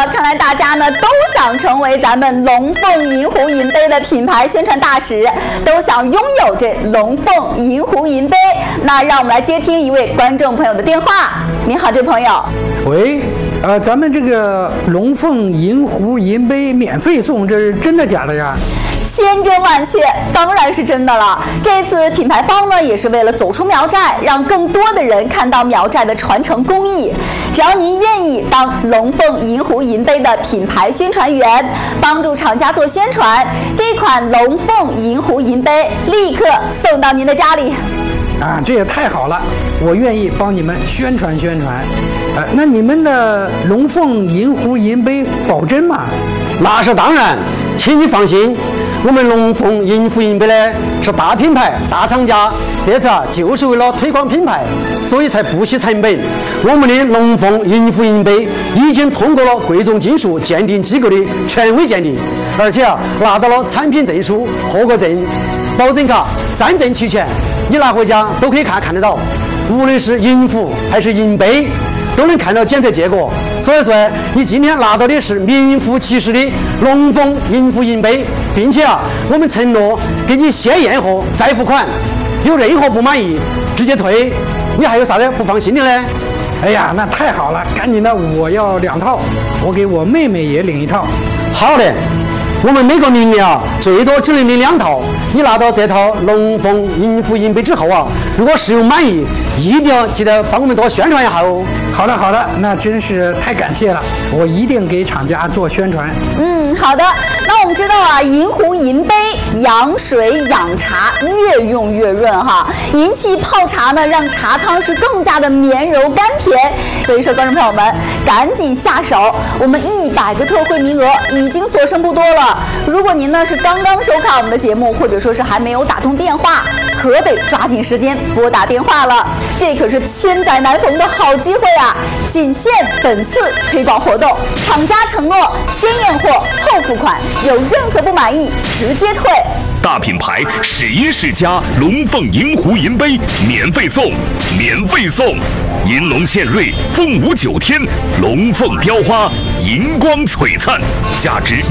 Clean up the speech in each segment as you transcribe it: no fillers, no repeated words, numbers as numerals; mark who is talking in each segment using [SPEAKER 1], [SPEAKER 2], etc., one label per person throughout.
[SPEAKER 1] 看来大家呢都想成为咱们龙凤银湖银杯的品牌宣传大使，都想拥有这龙凤银湖银杯。那让我们来接听一位观众朋友的电话。您好，这位朋友。
[SPEAKER 2] 喂，咱们这个龙凤银湖银杯免费送，这是真的假的呀？
[SPEAKER 1] 千真万确，当然是真的了。这次品牌方呢，也是为了走出苗寨，让更多的人看到苗寨的传承工艺。只要您愿意当龙凤银湖银杯的品牌宣传员，帮助厂家做宣传，这款龙凤银湖银杯立刻送到您的家里。
[SPEAKER 2] 啊，这也太好了！我愿意帮你们宣传宣传。那你们的龙凤银湖银杯保真吗？
[SPEAKER 3] 那是当然，请你放心。我们龙凤银湖银杯呢是大品牌、大厂家，这次就是为了推广品牌，所以才不惜成本。我们的龙凤银湖银杯已经通过了贵重金属鉴定机构的权威鉴定，而且拿到了产品证书、合格证、保证卡，3证齐全。你拿回家都可以看得到，无论是银壶还是银杯，都能看到检测结果。所以说，你今天拿到的是名副其实的龙凤银湖银杯，并且我们承诺给你先验货再付款，有任何不满意直接退。你还有啥子不放心的呢？
[SPEAKER 2] 哎呀，那太好了！赶紧的，我要2套，我给我妹妹也领1套。
[SPEAKER 3] 好的。我们每个名额最多只能领2套，你拿到这套龙凤银湖银杯之后如果使用满意，一定要记得帮我们多宣传一下哦。
[SPEAKER 2] 好的好的，那真是太感谢了，我一定给厂家做宣传。
[SPEAKER 1] 好的。那我们知道银湖银杯养水养茶，越用越润哈。银器泡茶呢，让茶汤是更加的绵柔甘甜。所以说，观众朋友们赶紧下手，我们100个特惠名额已经所剩不多了。如果您呢是刚刚收看我们的节目，或者说是还没有打通电话，可得抓紧时间拨打电话了。这可是千载难逢的好机会啊！仅限本次推广活动，厂家承诺先验货后付款，有任何不满意直接退。
[SPEAKER 4] 大品牌10一世家龙凤银湖银杯免费送，免费送！银龙献瑞，凤舞9天，龙凤雕花，银光璀璨，价值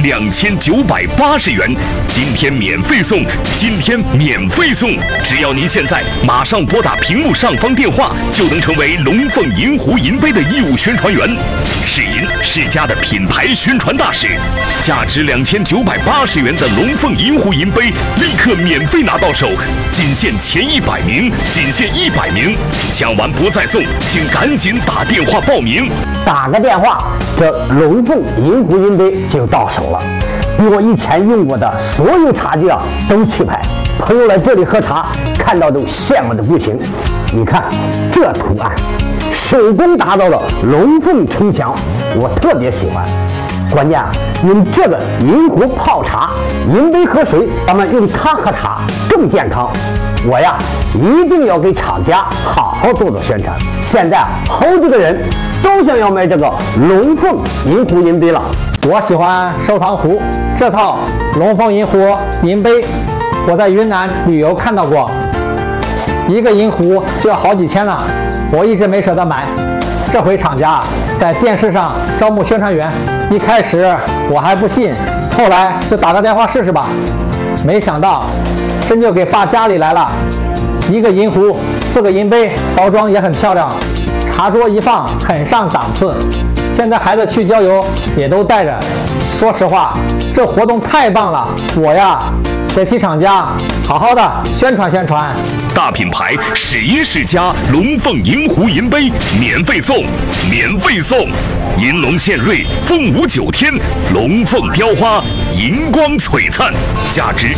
[SPEAKER 4] 2980元。今天免费送，今天免费送！只要您现在马上拨打屏幕上方电话，就能成为龙凤银湖银杯的义务宣传员，是银世家的品牌宣传大使。价值2980元的龙凤银湖银杯立刻免费拿到手，仅限前100名，仅限100名，抢完不再送，请赶紧打电话报名。
[SPEAKER 3] 打个电话，这龙凤银湖银杯就到手了，比我以前用过的所有茶具都气派。朋友来这里喝茶，看到都羡慕的不行。你看这图案，手工打造的龙凤城墙，我特别喜欢。关键用这个银壶泡茶，银杯喝水，咱们用它喝茶更健康。我一定要给厂家好好做做宣传。现在好几个人都想要买这个龙凤银湖银杯了。
[SPEAKER 5] 我喜欢收藏壶，这套龙凤银湖银杯我在云南旅游看到过，一个银壶就要好几千呢，我一直没舍得买。这回厂家在电视上招募宣传员，一开始我还不信，后来就打个电话试试吧。没想到真就给发家里来了，一个银壶，4个银杯，包装也很漂亮，茶桌一放很上档次。现在孩子去郊游也都带着。说实话，这活动太棒了，我得替厂家好好的宣传宣传。
[SPEAKER 4] 大品牌10一世家龙凤银湖银杯免费送，免费送！银龙献瑞，凤舞9天，龙凤雕花，银光璀璨，价值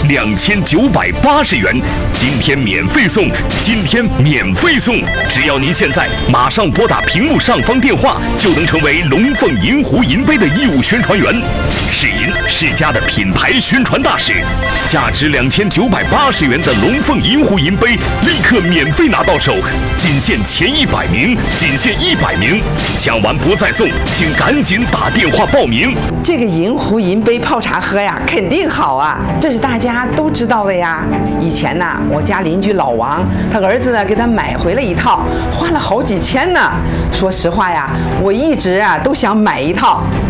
[SPEAKER 4] 2980元。今天免费送，今天免费送！只要您现在马上拨打屏幕上方电话，就能成为龙凤银湖银杯的义务宣传员，是银世家的品牌宣传大使。价值2980元的龙凤银湖银杯立刻免费拿到手，仅限前100名，仅限100名，抢完不再送，请赶紧打电话报名。
[SPEAKER 6] 这个银湖银杯泡茶喝呀，肯定好啊，这是大家都知道的呀。以前呢，我家邻居老王，他儿子呢给他买回了一套，花了好几千呢。说实话呀，我一直都想买一套。